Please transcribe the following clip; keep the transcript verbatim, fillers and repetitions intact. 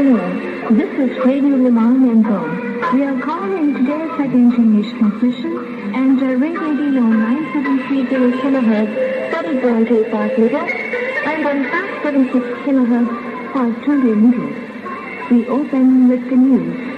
Hello, this is Radio Le Mans Info. We are calling today's second English transmission and uh, radio below nine seven three zero kilohertz, thirty point eight five meters, and on five seven six kilohertz, five twenty meters. We open with the news.